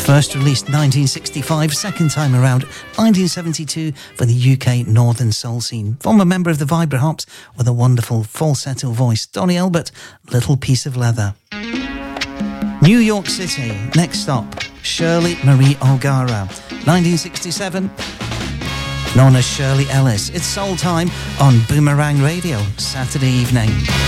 First released 1965, second time around 1972 for the UK Northern Soul scene. Former member of the Vibrahops with a wonderful falsetto voice. Donny Elbert, Little Piece of Leather. New York City, next stop, Shirley Marie O'Gara. 1967, known as Shirley Ellis. It's Soul Time on Boomerang Radio, Saturday evening.